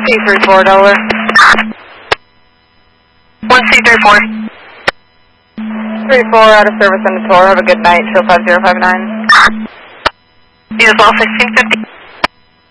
C34, Delaware. 1C34. 34 out of service on the tour. Have a good night. Show 5059. Yes, all 1650.